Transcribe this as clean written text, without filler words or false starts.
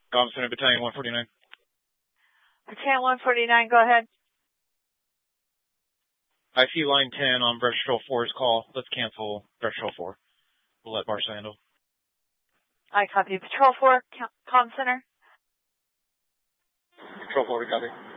Comm Center, Battalion 149. Battalion 149, go ahead. I see line 10 on Breast Patrol 4's call. Let's cancel Breast Patrol 4. We'll let Barca handle. I copy. Patrol 4, Comm Center. Patrol 4, we copy.